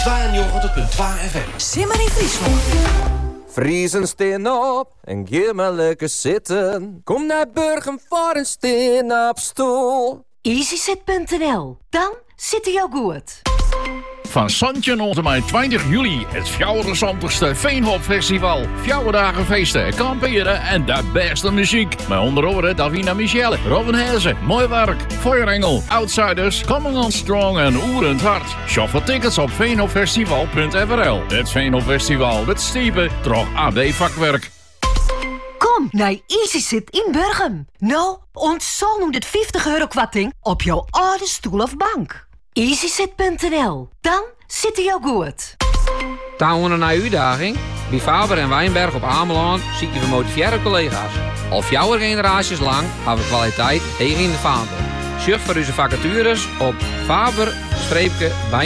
92.2 FM. Simmer in Friesland. Friesen steen op en geef maar lekker zitten. Kom naar Burgum voor een steen op stoel. EasySit.nl. Dan zit hij al goed. Van Santje tot en met 20 juli. Het fjouwerenzantigste Veenhopfestival. 4 dagen feesten, kamperen en de beste muziek. Met onder andere Davina Michelle, Robin Hezen, Mooi Werk, Feuerengel, Outsiders, Coming on Strong en Oerend Hart. Shop voor tickets op veenhopfestival.nl. Het Veenhopfestival met Stiepen, toch AB Vakwerk. Kom naar EasySit in Burgum. Nou, ontzol noemt het 50 euro kwarting op jouw oude stoel of bank. EasySit.nl. Dan zit hij al goed. Touwen naar uitdaging? Bij Faber en Wijnberg op Ameland zie je gemotiveerde collega's. Al 4 generaties lang hebben we kwaliteit tegen in de vaandel. Surf voor onze vacatures op faber-wijnberg.nl.